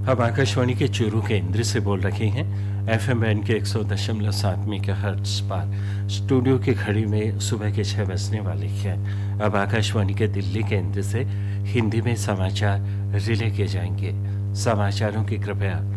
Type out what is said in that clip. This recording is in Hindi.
हम आकाशवाणी के चूरू केंद्र से बोल रहे हैं एफएम बैंड के 100.7 मेगाहर्ट्ज पर। स्टूडियो की घड़ी में सुबह के 6 बजने वाले हैं। अब आकाशवाणी के दिल्ली केंद्र से हिंदी में समाचार रिले किए जाएंगे। समाचारों की कृपया